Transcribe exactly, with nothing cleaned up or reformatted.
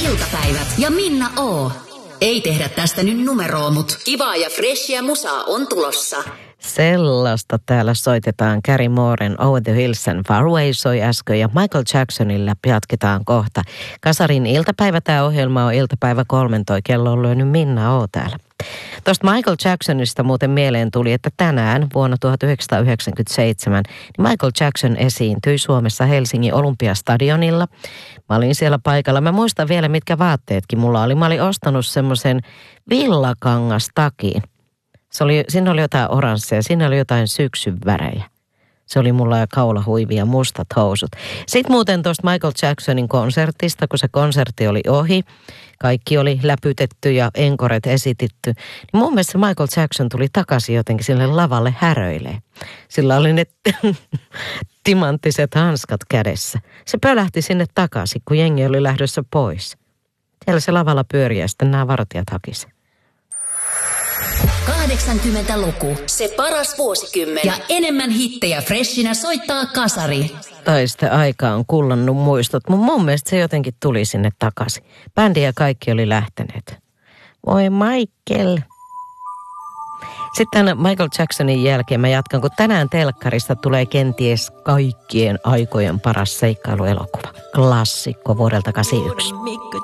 iltapäivät ja Minna O. Ei tehdä tästä nyt numeroa, mut kivaa ja freshia musaa on tulossa. Sellaista täällä soitetaan. Gary Mooren Over the Hills and Far Away soi äsken ja Michael Jacksonilla jatketaan kohta. Kasarin iltapäivä, tämä ohjelma on iltapäivä kolmen, toi kello on lyönyt Minna O täällä. Tuosta Michael Jacksonista muuten mieleen tuli, että tänään vuonna tuhatyhdeksänsataayhdeksänkymmentäseitsemän niin Michael Jackson esiintyi Suomessa Helsingin Olympiastadionilla. Mä olin siellä paikalla. Mä muistan vielä, mitkä vaatteetkin mulla oli. Mä olin ostanut semmoisen villakangastakin. Se oli, siinä oli jotain oransseja, siinä oli jotain syksyn värejä. Se oli mulla ja kaulahuivi ja mustat housut. Sitten muuten tuosta Michael Jacksonin konsertista, kun se konsertti oli ohi, kaikki oli läpytetty ja enkoret esitetty, niin mun mielestä Michael Jackson tuli takaisin jotenkin sille lavalle häröilee. Sillä oli ne timanttiset hanskat kädessä. Se pölähti sinne takaisin, kun jengi oli lähdössä pois. Siellä se lavalla pyöri ja sitten nämä vartijat hakisi. kahdeksankymmentäluku, se paras vuosikymmen ja enemmän hittejä freshinä soittaa kasari. Tai sitten aika on kullannut muistot, mutta mun mielestä se jotenkin tuli sinne takaisin. Bändi ja kaikki oli lähteneet. Voi Michael. Sitten Michael Jacksonin jälkeen mä jatkan, kun tänään telkkarista tulee kenties kaikkien aikojen paras seikkailuelokuva. Klassikko vuodelta kahdeksankymmentäyksi.